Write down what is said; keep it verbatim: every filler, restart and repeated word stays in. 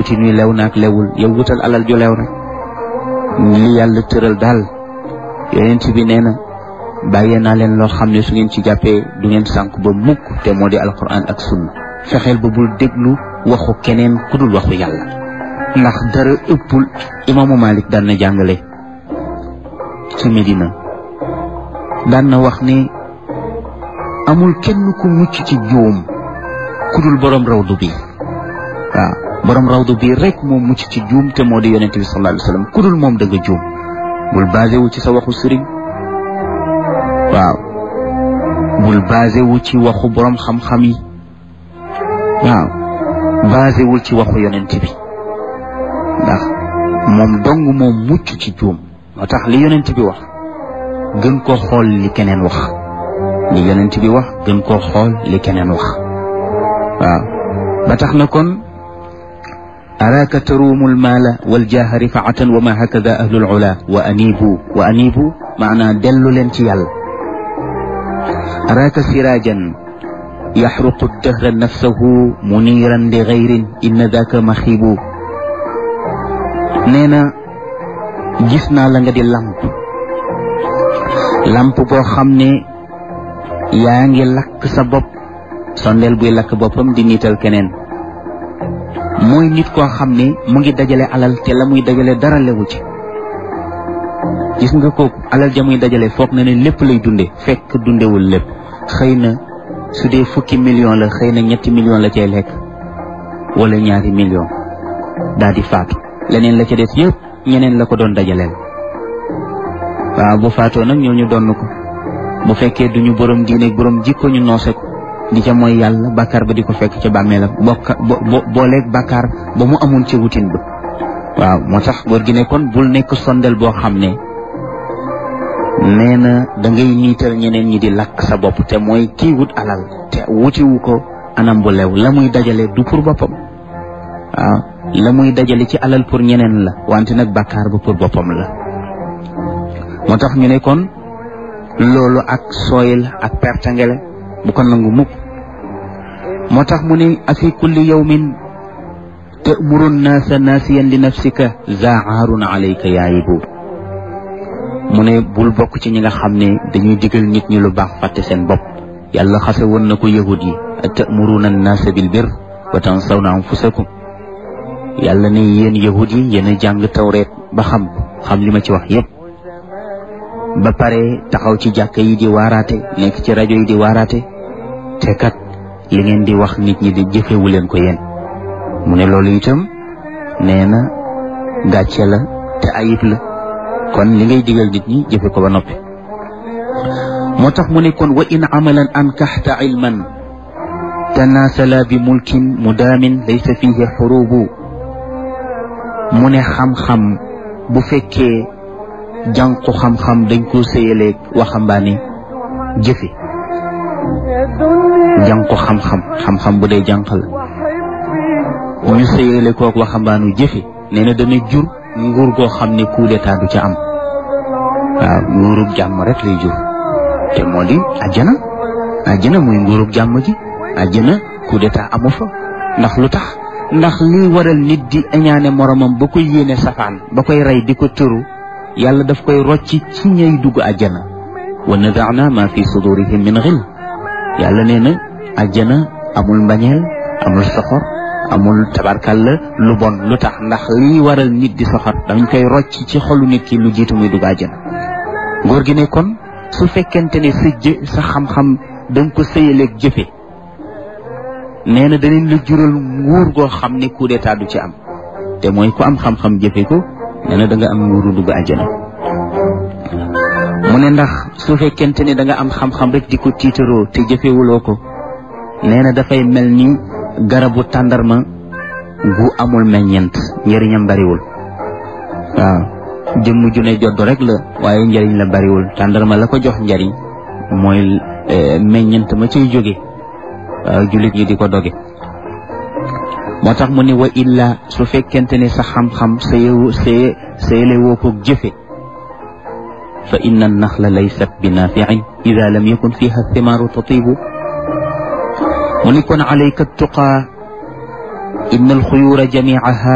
wutin wi lew naak lewul yow wutal alal ju lew rek li yàlla tëral daal yonent bi nee na bàyyee naa leen loo xam ne su ngeen ci jàppee du ngeen sànk ba mukk te moo di alquran ak sunna fexeel ba bul déglu waxu keneen ku dul waxu yàlla ndax dara ëppul imaamu Malik daan na jàngale ci Medina daan na wax ne amul kenn ku mucc ci juum ku dul borom rawdu bi waaw borom rawdu bi rek moom mucc ci juum te moo di yonent bi sallallahu alayhi wa sallam ku dul moom da nga juum bul basé wu ci sa waxu sëriñ waaw bul basé wu ci waxu borom xam-xam yi waaw basé wul ci waxu yonent bi ndax moom dong moom mucc ci juum moo tax li yonent bi wax gën koo xool li keneen wax li yonent bi wax gën koo xool li keneen wax waaw ba tax na kon araaka taruumu almaala waljaaha rifaatan wa ma hakada ahlul ula wa anibu wa anibu maanaa dellu leen ci yàlla araaka siraajan yaxruqu dahra nafsahu muniiran li gayrin inna daaka maxiibu nee na gis naa la nga di lamp lamp boo xam ne yaa ngi lakk sa bopp sondeel buy lakk boppam di niital keneen mooy nit koo xam ne mu ngi dajale alal te la muy dajale dara lewu ci gis nga kooku alal ja muy dajale foog na ne lépp lay dunde fekk dundewul lépp xëy na su dee fukki million la xëy na ñetti million la cay lekk wala ñaari million daal di faatu leneen la ca des yëpp ñeneen la ko doon dajaleel waaw bu faatoo nag ñooñu donn ko bu fekkee duñu borom diine borom jikko ñu noose ko di ca mooy yàlla bàkkaar ba di ko fekk ca bàmmeelam bokka bo booleeg bàkkaar ba mu amoon ca wutin ba waaw moo tax góor gi ne kon bul nekk sondel boo xam ne nee na da ngay niital ñeneen ñi di lakk sa bopp te mooy kii wut alal te wutiwu ko anam bu lew la muy dajale du pour boppam waaw la muy dajale ci alal pour ñeneen la wante nag bàkkaar ba pour boppam la moo tax ñu ne kon loolu ak sooyil ak pertangele bu ko nangu mukk moo tax mu ne afi kulli yawmin ta'muru nnaasa naasiyan li nafsika zaaarun alayka yaayibu mu ne bul bokk ci ñi nga xam ne dañuy digal nit ñi lu baax fàtte seen bopp yàlla xase woon na ko yahud yi ta'muruna nnaasa bil birr wa tansawna anfusakum yàlla ne yéen yahud yi yéen a jàng tawreet ba xam xam li ma ci wax yépp ba pare taxaw ci jàkka yi di waaraate nekk ci rajo yi di waaraate te kat li ngeen di wax nit ñi di jëfewu leen ko yéen mu ne loolu itam nee na gàcce la te ayib la kon li ngay digal nit ñi jëfe ko ba noppi moo tax mu ne kon wa in amalan ankaxta ilman tanaasala bi mulkin mudaamin laysa fihi xurubu mu ne xam-xam bu fekkee jànku xam-xam dañ ko sëyaleeg waxambaane jëfe jànku xam-xam xam-xam bu dee jànq la ñu sëyale koog waxambaanu jëfe nee na dana jur nguur goo xam ne coup d'état du ca am waaw nguurug jàmm rek lay jur te moo di àjjana àjjana muy nguurug jàmm ji àjjana coup d'état amu fa ndax lu tax ndax liy waral nit di añaane moromam ba koy yéene safaan ba koy rey di ko tëru yàlla daf koy rocci ci ñay dugg àjjana wa nadaana ma fi sudurihim min ghil yàlla nee na àjjana amul mbañeel amul soxor amul tabarkalla lu bon lu tax ndax liy waral nit di soxor dañ koy rocci ci xolu nit ki lu jiitu muy dugg àjjana góor gi ne kon su fekkente ne sa jë sa xam-xam danga ko sëyaleeg jëfe nee na danañ la jural nguur goo xam ne coup d'état du ci am te mooy ku am xam-xam jëfe ko nee na da nga am nguuru dugg àjjana mu ne ndax su fekkente ne da nga am xam-xam rek di ko tiitaroo te jëfewuloo ko nee na dafay mel ni garabu tàndarma gu amul meññeent njëriñam bariwul waaw jëmm ju ne jodd rek la waaye njëriñ la bariwul tàndarma la ko jox njëriñ mooy meññeent ma cay jóge waaw jullit ñi di ko doge moo tax mu ne wa illa su fekkente ne sa xam-xam sayewu saye sayele woo ko jëfe fa inna naxla laysat bi naafiin ida lam yakun fiha thimaaru tatibu mu ni kon alayka tuqaa inna alxuyuura jamiaha